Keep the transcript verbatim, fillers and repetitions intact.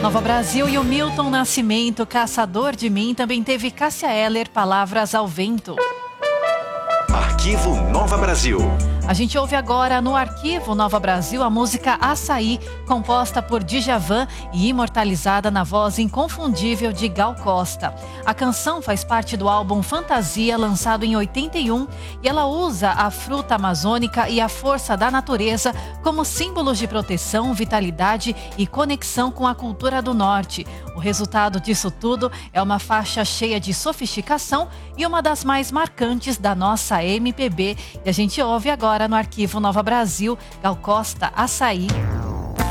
Nova Brasil e o Milton Nascimento, Caçador de Mim, também teve Cássia Eller, Palavras ao Vento. Arquivo Nova Brasil. A gente ouve agora no Arquivo Nova Brasil a música Açaí, composta por Djavan e imortalizada na voz inconfundível de Gal Costa. A canção faz parte do álbum Fantasia, lançado em oitenta e um, e ela usa a fruta amazônica e a força da natureza como símbolos de proteção, vitalidade e conexão com a cultura do norte. O resultado disso tudo é uma faixa cheia de sofisticação e uma das mais marcantes da nossa M P B. E a gente ouve agora no Arquivo Nova Brasil, Gal Costa, Açaí.